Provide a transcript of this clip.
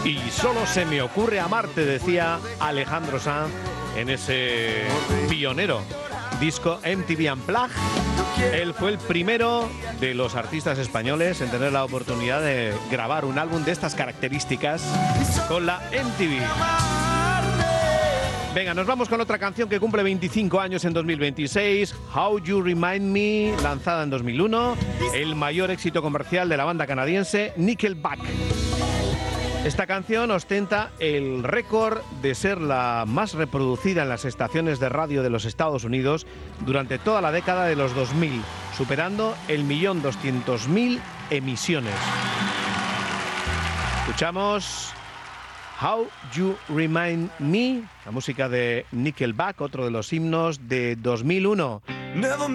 Y solo se me ocurre amarte, decía Alejandro Sanz en ese pionero disco MTV Unplugged. Él fue el primero de los artistas españoles en tener la oportunidad de grabar un álbum de estas características con la MTV. Venga, nos vamos con otra canción que cumple 25 años en 2026, How You Remind Me, lanzada en 2001, el mayor éxito comercial de la banda canadiense Nickelback. Esta canción ostenta el récord de ser la más reproducida en las estaciones de radio de los Estados Unidos durante toda la década de los 2000, superando el 1.200.000 emisiones. Escuchamos How You Remind Me, la música de Nickelback, otro de los himnos de 2001.